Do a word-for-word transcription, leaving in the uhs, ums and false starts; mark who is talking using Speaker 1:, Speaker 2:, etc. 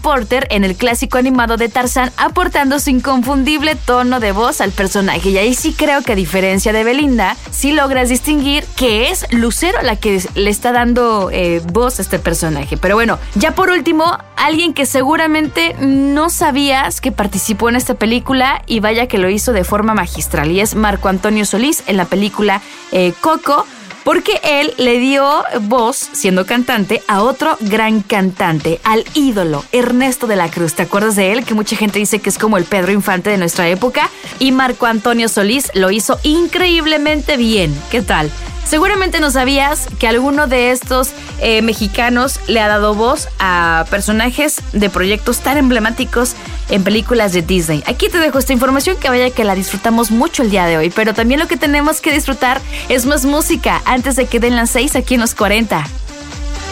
Speaker 1: Porter en el clásico animado de Tarzán, aportando su inconfundible tono de voz al personaje. Y ahí sí creo que, a diferencia de Belinda, sí logras distinguir que es Lucero la que le está dando eh, voz a este personaje. Pero bueno, ya por último, alguien que seguramente no sabías que participó en esta película, y vaya que lo hizo de forma magistral, y es Marco Antonio Solís en la película eh, Coco, porque él le dio voz, siendo cantante, a otro gran cantante, al ídolo Ernesto de la Cruz. ¿Te acuerdas de él? Que mucha gente dice que es como el Pedro Infante de nuestra época. Y Marco Antonio Solís lo hizo increíblemente bien. ¿Qué tal? Seguramente no sabías que alguno de estos eh, mexicanos le ha dado voz a personajes de proyectos tan emblemáticos en películas de Disney. Aquí te dejo esta información, que vaya que la disfrutamos mucho el día de hoy, pero también lo que tenemos que disfrutar es más música antes de que den las seis aquí en Los cuarenta.